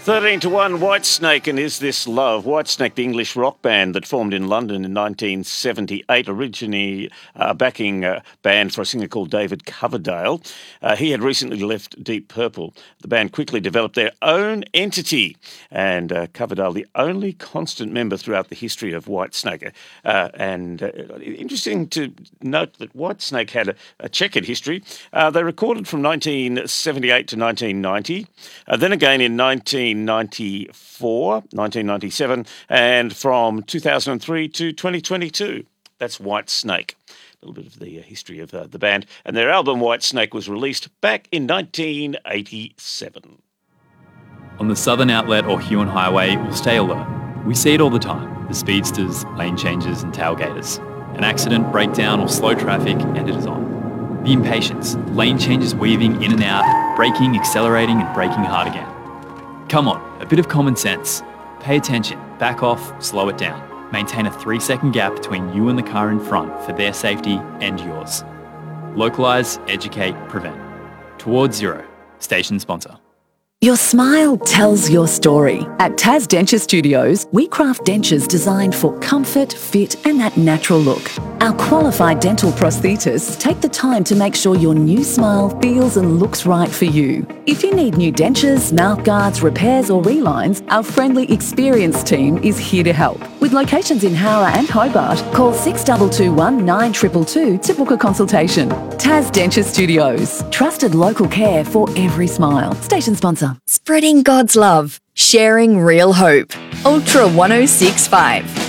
13-1 Whitesnake and Is This Love? Whitesnake, the English rock band that formed in London in 1978, originally backing band for a singer called David Coverdale. He had recently left Deep Purple. The band quickly developed their own entity, and Coverdale, the only constant member throughout the history of Whitesnake. Interesting to note that Whitesnake had a checkered history. They recorded from 1978 to 1990, then again in 1994, 1997, and from 2003 to 2022. That's Whitesnake. A little bit of the history of the band. And their album Whitesnake was released back in 1987. On the Southern Outlet or Huon Highway, we'll stay alert. We see it all the time. The speedsters, lane changes and tailgaters. An accident, breakdown or slow traffic and it is on. The impatience, lane changes weaving in and out, braking, accelerating and braking hard again. Come on, a bit of common sense. Pay attention, back off, slow it down. Maintain a 3-second gap between you and the car in front for their safety and yours. Localise, educate, prevent. Towards Zero, station sponsor. Your smile tells your story. At Tas Denture Studios, we craft dentures designed for comfort, fit and that natural look. Our qualified dental prosthetists take the time to make sure your new smile feels and looks right for you. If you need new dentures, mouth guards, repairs or relines, our friendly, experienced team is here to help. With locations in Howrah and Hobart, call 6221 9222 to book a consultation. Tas Denture Studios. Trusted local care for every smile. Station sponsor. Spreading God's love, sharing real hope. Ultra 1065.